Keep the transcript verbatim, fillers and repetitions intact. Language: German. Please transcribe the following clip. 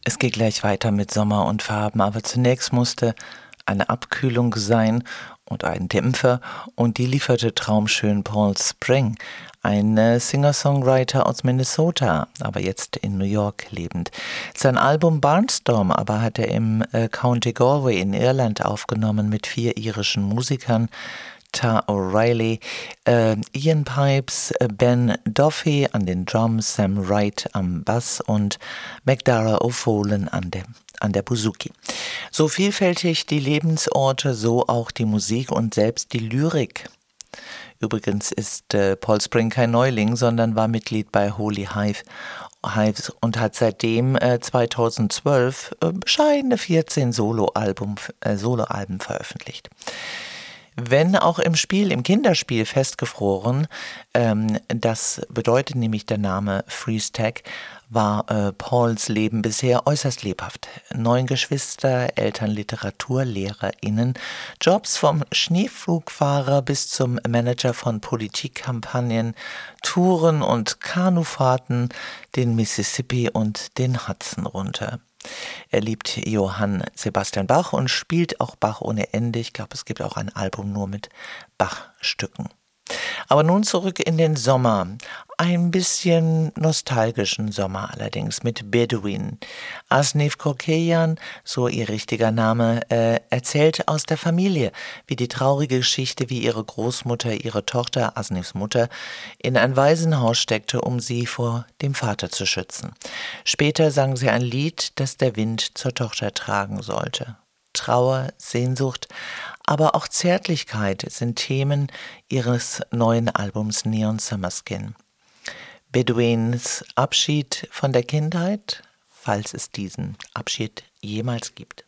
Es geht gleich weiter mit Sommer und Farben, aber zunächst musste eine Abkühlung sein und ein Dämpfer, und die lieferte traumschön Paul Spring, ein äh, Singer-Songwriter aus Minnesota, aber jetzt in New York lebend. Sein Album Barnstorm aber hat er im äh, County Galway in Irland aufgenommen mit vier irischen Musikern: Ta O'Reilly, äh, Ian Pipes, äh, Ben Duffy an den Drums, Sam Wright am Bass und McDara O'Folan an der, an der Bouzouki. So vielfältig die Lebensorte, so auch die Musik und selbst die Lyrik. Übrigens ist äh, Paul Spring kein Neuling, sondern war Mitglied bei Holy Hive, Hives und hat seitdem äh, zweitausendzwölf äh, bescheidene vierzehn Soloalbum, äh, Soloalben veröffentlicht. Wenn auch im Spiel, im Kinderspiel festgefroren, ähm, das bedeutet nämlich der Name Freeze Tag, war äh, Pauls Leben bisher äußerst lebhaft. Neun Geschwister, Eltern, Literatur, LehrerInnen, Jobs vom Schneepflugfahrer bis zum Manager von Politikkampagnen, Touren und Kanufahrten, den Mississippi und den Hudson runter. Er liebt Johann Sebastian Bach und spielt auch Bach ohne Ende. Ich glaube, es gibt auch ein Album nur mit Bach-Stücken. Aber nun zurück in den Sommer. Ein bisschen nostalgischen Sommer allerdings mit Bedouin. Asnif Korkeyan, so ihr richtiger Name, äh, erzählt aus der Familie, wie die traurige Geschichte, wie ihre Großmutter ihre Tochter, Asnifs Mutter, in ein Waisenhaus steckte, um sie vor dem Vater zu schützen. Später sang sie ein Lied, das der Wind zur Tochter tragen sollte. Trauer, Sehnsucht, aber auch Zärtlichkeit sind Themen ihres neuen Albums Neon Summer Skin. Bedouins Abschied von der Kindheit, falls es diesen Abschied jemals gibt.